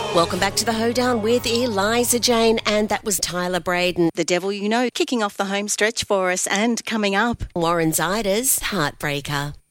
Welcome back to the Hoedown with Eliza Jane, and that was Tyler Braden. The Devil You Know kicking off the home stretch for us, and coming up, Warren Zyda's Heartbreaker.